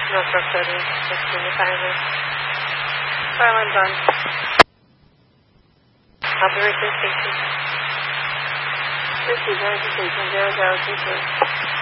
Northrop 30, 16 to Tyler. Starline's on. Operation station. This is Station 0022.